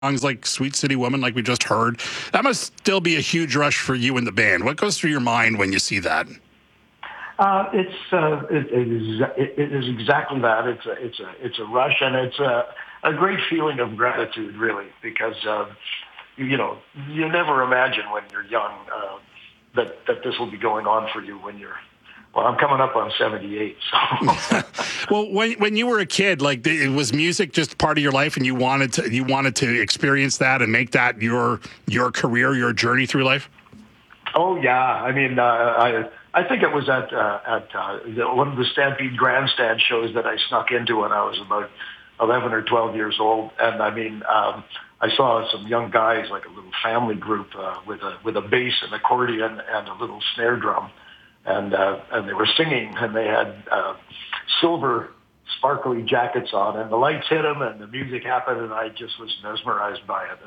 songs like Sweet City Woman, like we just heard. That must still be a huge rush for you and the band. What goes through your mind when you see that? It is exactly that. It's a rush, and it's a great feeling of gratitude, really, because you never imagine when you're young that this will be going on for you when you're. Well, I'm coming up on 78. So. Well, when you were a kid, like, was music just part of your life, and you wanted to experience that and make that your career, your journey through life? Oh yeah, I mean, I think it was at one of the Stampede Grandstand shows that I snuck into when I was about 11 or 12 years old, and I mean, I saw some young guys, like a little family group with a bass and accordion and a little snare drum. And they were singing, and they had silver, sparkly jackets on, and the lights hit them, and the music happened, and I just was mesmerized by it.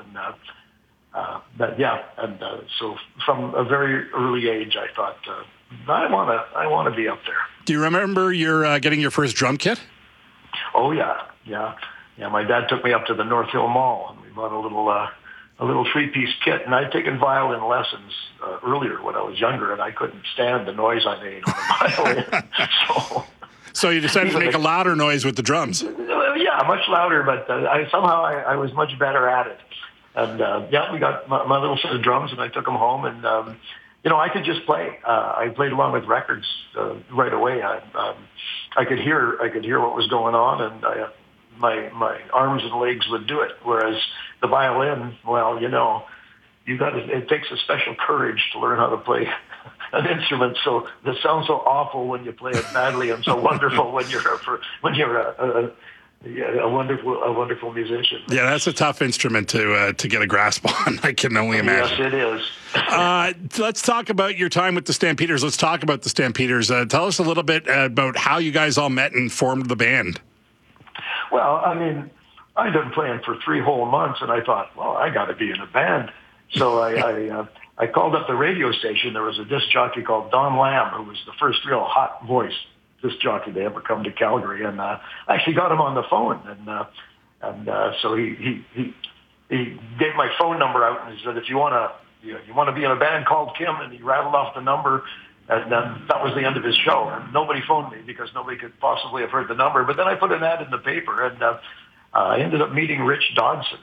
And so from a very early age, I thought I want to be up there. Do you remember your getting your first drum kit? Oh yeah. My dad took me up to the North Hill Mall, and we bought a little three-piece kit, and I'd taken violin lessons earlier when I was younger, and I couldn't stand the noise I made on the violin. So you decided to make a louder noise with the drums. Yeah, much louder, but I was much better at it. And we got my little set of drums, and I took them home, and I could just play. I played along with records right away. I could hear what was going on, and my arms and legs would do it. Whereas the violin, well, it takes a special courage to learn how to play an instrument. So that sounds so awful when you play it badly, and so wonderful when you're a wonderful musician. Yeah, that's a tough instrument to get a grasp on. I can only imagine. Yes, it is. Let's talk about your time with the Stampeders. Let's talk about the Stampeders. Tell us a little bit about how you guys all met and formed the band. Well, I mean, I'd been playing for 3 whole months, and I thought, well, I got to be in a band. So I called up the radio station. There was a disc jockey called Don Lamb, who was the first real hot voice disc jockey to ever come to Calgary, and I actually got him on the phone, and so he gave my phone number out, and he said, if you want to be in a band called Kim, and he rattled off the number. And then that was the end of his show. And nobody phoned me because nobody could possibly have heard the number. But then I put an ad in the paper, and I ended up meeting Rich Dodson.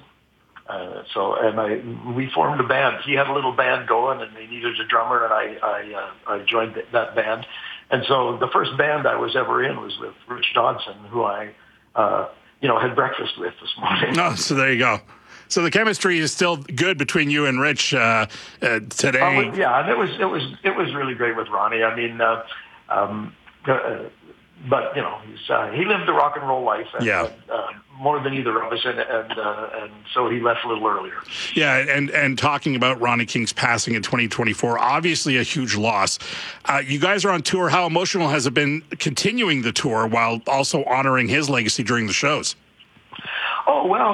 We formed a band. He had a little band going, and they needed a drummer, and I joined that band. And so the first band I was ever in was with Rich Dodson, who I had breakfast with this morning. Oh, so there you go. So the chemistry is still good between you and Rich today. And it was really great with Ronnie. I mean, but he lived the rock and roll life, more than either of us, and so he left a little earlier. Yeah, and talking about Ronnie King's passing in 2024, obviously a huge loss. You guys are on tour. How emotional has it been continuing the tour while also honoring his legacy during the shows? Oh, well,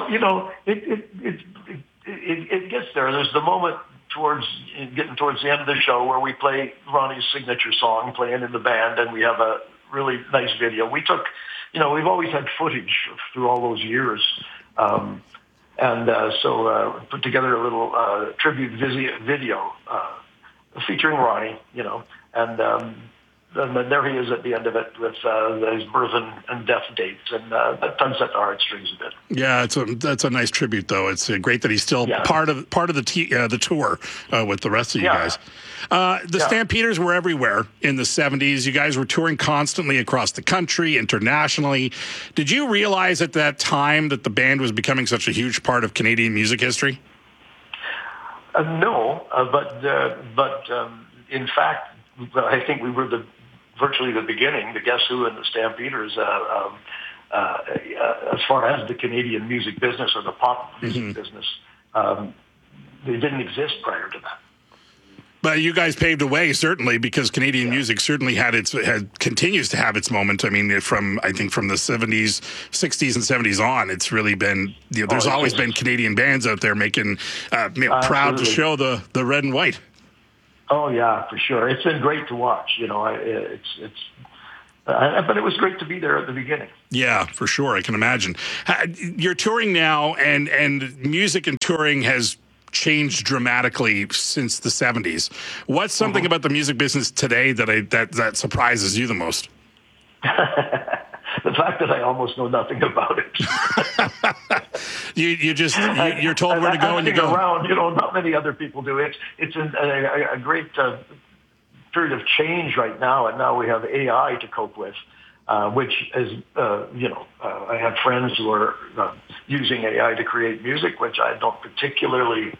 it gets there. There's the moment getting towards the end of the show where we play Ronnie's signature song, playing in the band, and we have a really nice video. We took, we've always had footage through all those years, so put together a little tribute video featuring Ronnie, and then there he is at the end of it with his birth and death dates, and that tugs at the heartstrings a bit. Yeah, that's a nice tribute, though. It's great that he's still part of the tour with the rest of you guys. The Stampeders were everywhere in the 70s. You guys were touring constantly across the country, internationally. Did you realize at that time that the band was becoming such a huge part of Canadian music history? No, but in fact, I think we were virtually the beginning, the Guess Who and the Stampeders, as far as the Canadian music business or the pop music business. They didn't exist prior to that. But you guys paved the way, certainly, because Canadian music certainly continues to have its moment. I mean, from the 70s, 60s, and 70s on, it's really been, there's always been Canadian bands out there making, proud to show the red and white. Oh yeah, for sure. It's been great to watch. It's But it was great to be there at the beginning. Yeah, for sure. I can imagine. You're touring now, and music and touring has changed dramatically since the 70s. What's something about the music business today that surprises you the most? The fact that I almost know nothing about it. You're told where to go and you go around. Not many other people do it. It's a great period of change right now, and now we have AI to cope with, which is, I have friends who are using AI to create music, which I don't particularly.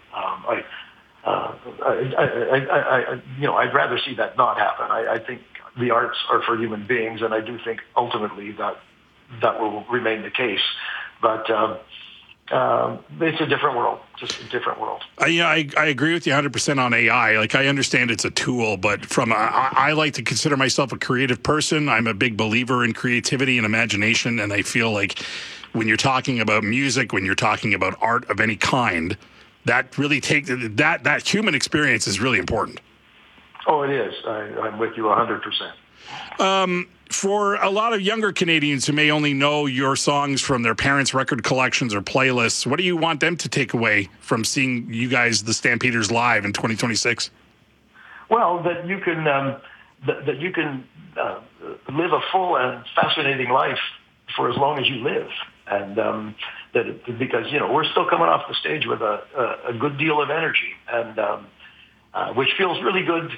I'd rather see that not happen. I think the arts are for human beings, and I do think ultimately that will remain the case. But it's a different world, just a different world. I agree with you 100% on AI. Like, I understand it's a tool, but I like to consider myself a creative person. I'm a big believer in creativity and imagination, and I feel like when you're talking about music, when you're talking about art of any kind, that really that human experience is really important. Oh, it is. I'm with you 100%. For a lot of younger Canadians who may only know your songs from their parents' record collections or playlists, what do you want them to take away from seeing you guys, the Stampeders, live in 2026? Well, that you can live a full and fascinating life for as long as you live, and because we're still coming off the stage with a good deal of energy, and which feels really good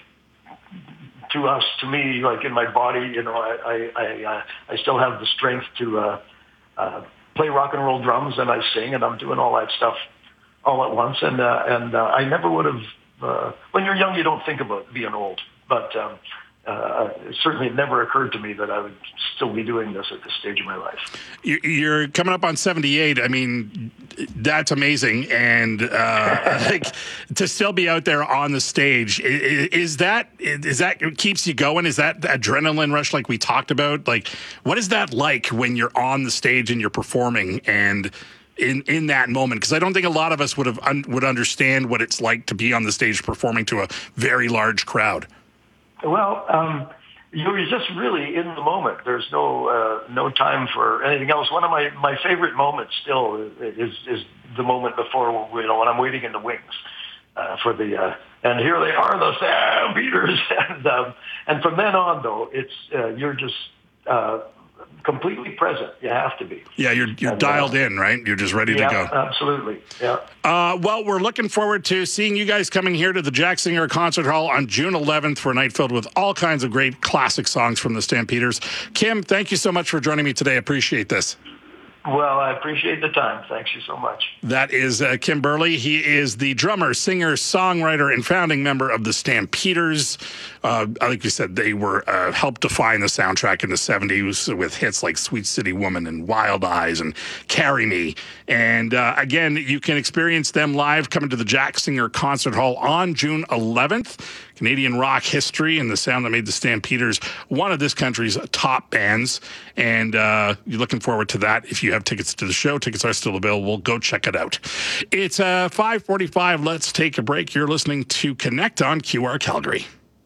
to me, like in my body. I still have the strength to play rock and roll drums, and I sing, and I'm doing all that stuff all at once. And I never would have. When you're young, you don't think about being old, but certainly it never occurred to me that I would still be doing this at this stage of my life. You're coming up on 78. I mean, that's amazing. And to still be out there on the stage, is that it keeps you going? Is that the adrenaline rush like we talked about? Like, what is that like when you're on the stage and you're performing and in that moment? Because I don't think a lot of us would understand what it's like to be on the stage performing to a very large crowd. Well, you're just really in the moment. There's no time for anything else. One of my favorite moments still is the moment before, when I'm waiting in the wings for the and here they are, the Stampeders, and from then on, though, it's you're just completely present. You have to be. Yeah, you're dialed in, right? You're just ready to go. Absolutely. Yeah. Well, we're looking forward to seeing you guys coming here to the Jack Singer Concert Hall on June 11th for a night filled with all kinds of great classic songs from the Stampeders. Kim, thank you so much for joining me today. I appreciate this. Well, I appreciate the time. Thanks you so much. That is Kim Burley. He is the drummer, singer, songwriter, and founding member of the Stampeders. Like you said, they were helped define the soundtrack in the 70s with hits like Sweet City Woman and Wild Eyes and Carry Me. And again, you can experience them live coming to the Jack Singer Concert Hall on June 11th. Canadian rock history and the sound that made the Stampeders one of this country's top bands. And you're looking forward to that. If you have tickets to the show, tickets are still available. Go check it out. It's 5:45. Let's take a break. You're listening to Connect on QR Calgary.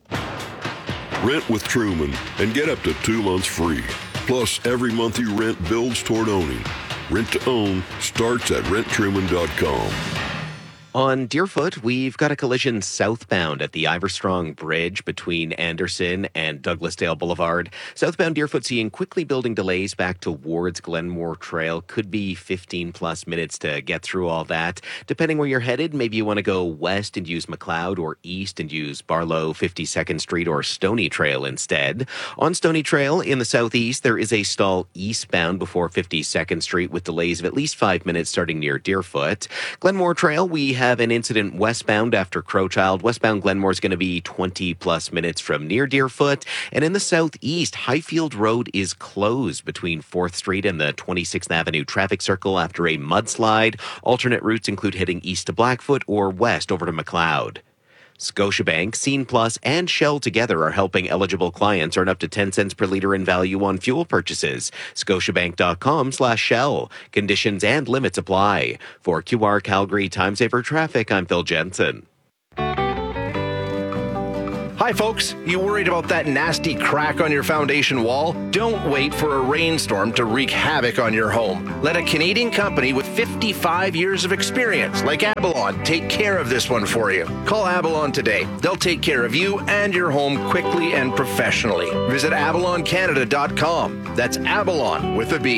Rent with Truman and get up to 2 months free. Plus, every month you rent builds toward owning. Rent to own starts at renttruman.com. On Deerfoot, we've got a collision southbound at the Iverstrong Bridge between Anderson and Douglasdale Boulevard. Southbound Deerfoot seeing quickly building delays back towards Glenmore Trail. Could be 15 plus minutes to get through all that. Depending where you're headed, maybe you want to go west and use McLeod, or east and use Barlow, 52nd Street, or Stony Trail instead. On Stony Trail in the southeast, there is a stall eastbound before 52nd Street with delays of at least 5 minutes starting near Deerfoot. Glenmore Trail, we have an incident westbound after Crowchild. Westbound Glenmore is going to be 20 plus minutes from near Deerfoot. And in the southeast, Highfield Road is closed between 4th Street and the 26th Avenue traffic circle after a mudslide. Alternate routes include heading east to Blackfoot or west over to McLeod. Scotiabank, Scene Plus, and Shell together are helping eligible clients earn up to 10 cents per litre in value on fuel purchases. Scotiabank.com/Shell. Conditions and limits apply. For QR Calgary Time Saver Traffic, I'm Phil Jensen. Hi, folks. You worried about that nasty crack on your foundation wall? Don't wait for a rainstorm to wreak havoc on your home. Let a Canadian company with 55 years of experience, like Avalon, take care of this one for you. Call Avalon today. They'll take care of you and your home quickly and professionally. Visit avaloncanada.com. That's Avalon with a B.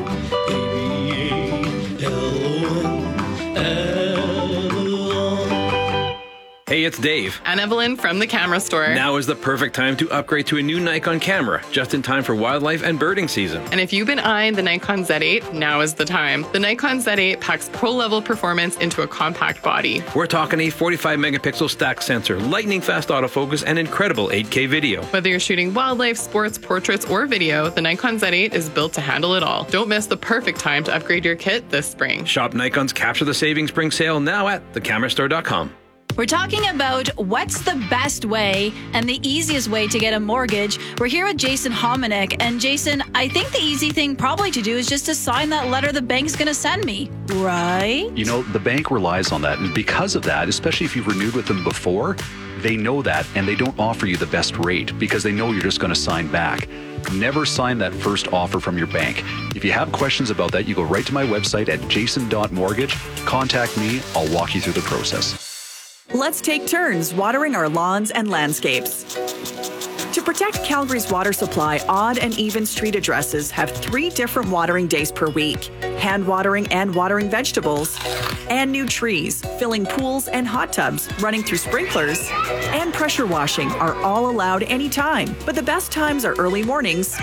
Hey, it's Dave. And Evelyn from the camera store. Now is the perfect time to upgrade to a new Nikon camera, just in time for wildlife and birding season. And if you've been eyeing the Nikon Z8, now is the time. The Nikon Z8 packs pro-level performance into a compact body. We're talking a 45-megapixel stack sensor, lightning-fast autofocus, and incredible 8K video. Whether you're shooting wildlife, sports, portraits, or video, the Nikon Z8 is built to handle it all. Don't miss the perfect time to upgrade your kit this spring. Shop Nikon's Capture the Savings Spring Sale now at thecamerastore.com. We're talking about what's the best way and the easiest way to get a mortgage. We're here with Jason Hominick. And Jason, I think the easy thing probably to do is just to sign that letter the bank's going to send me, right? You know, the bank relies on that. And because of that, especially if you've renewed with them before, they know that and they don't offer you the best rate because they know you're just going to sign back. Never sign that first offer from your bank. If you have questions about that, you go right to my website at jason.mortgage. Contact me. I'll walk you through the process. Let's take turns watering our lawns and landscapes. To protect Calgary's water supply, odd and even street addresses have 3 different watering days per week: hand watering and watering vegetables, and new trees, filling pools and hot tubs, running through sprinklers, and pressure washing are all allowed anytime. But the best times are early mornings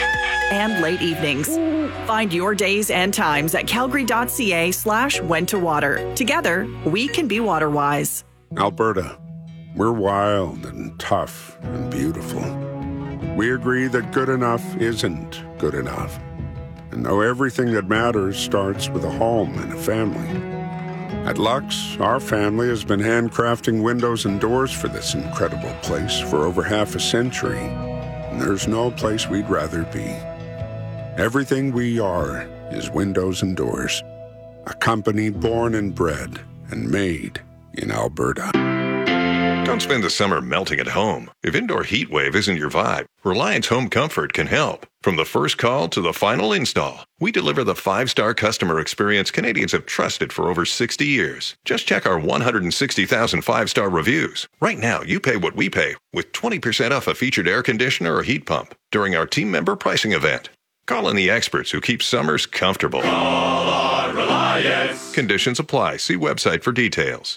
and late evenings. Find your days and times at calgary.ca/when to water. Together, we can be water wise. Alberta, we're wild and tough and beautiful. We agree that good enough isn't good enough. And though everything that matters starts with a home and a family. At Lux, our family has been handcrafting windows and doors for this incredible place for over half a century. And there's no place we'd rather be. Everything we are is windows and doors. A company born and bred and made in Alberta. Don't spend the summer melting at home. If indoor heat wave isn't your vibe, Reliance Home Comfort can help. From the first call to the final install, we deliver the 5-star customer experience Canadians have trusted for over 60 years. Just check our 160,000 5-star reviews. Right now, you pay what we pay with 20% off a featured air conditioner or heat pump during our team member pricing event. Call in the experts who keep summers comfortable. Call on Reliance. Conditions apply. See website for details.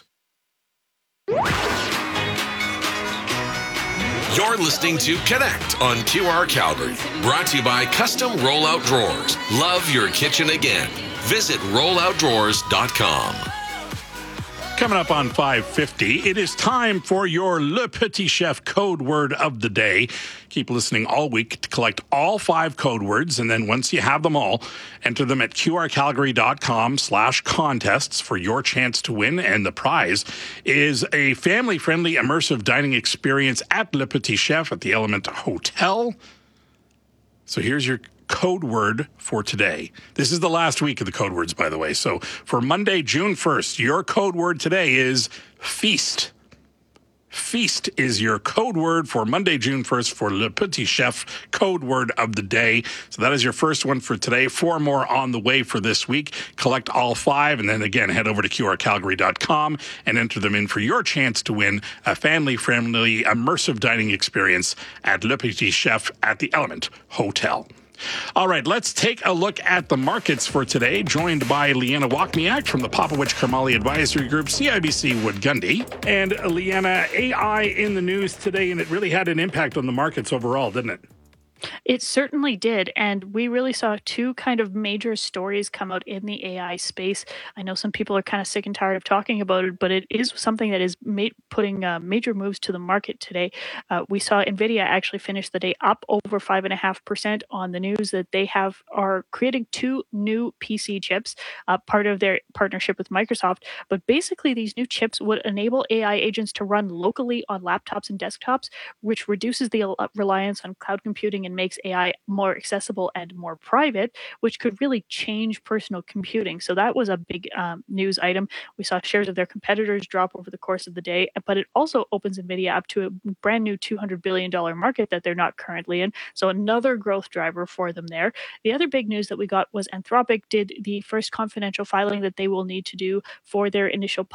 You're listening to Connect on QR Calgary. Brought to you by Custom Rollout Drawers. Love your kitchen again. Visit rolloutdrawers.com. Coming up on 5:50, it is time for your Le Petit Chef code word of the day. Keep listening all week to collect all 5 code words, and then once you have them all, enter them at qrcalgary.com/contests for your chance to win. And the prize is a family-friendly immersive dining experience at Le Petit Chef at the Element Hotel. So here's your code word for today. This is the last week of the code words, by the way. So for Monday, June 1st, your code word today is feast. Feast is your code word for Monday, June 1st for Le Petit Chef code word of the day. So that is your first one for today. 4 more on the way for this week. Collect all 5 and then again head over to qrcalgary.com and enter them in for your chance to win a family-friendly immersive dining experience at Le Petit Chef at the Element Hotel. All right, let's take a look at the markets for today, joined by Leanna Wachniak from the Popowich Karmali Advisory Group, CIBC Wood Gundy. And Leanna, AI in the news today, and it really had an impact on the markets overall, didn't it? It certainly did. And we really saw 2 kind of major stories come out in the AI space. I know some people are kind of sick and tired of talking about it, but it is something that is putting major moves to the market today. We saw NVIDIA actually finish the day up over 5.5% on the news that they are creating 2 new PC chips, part of their partnership with Microsoft. But basically, these new chips would enable AI agents to run locally on laptops and desktops, which reduces the reliance on cloud computing coming and makes AI more accessible and more private, which could really change personal computing. So that was a big news item. We saw shares of their competitors drop over the course of the day, but it also opens NVIDIA up to a brand new $200 billion market that they're not currently in. So another growth driver for them there. The other big news that we got was Anthropic did the first confidential filing that they will need to do for their initial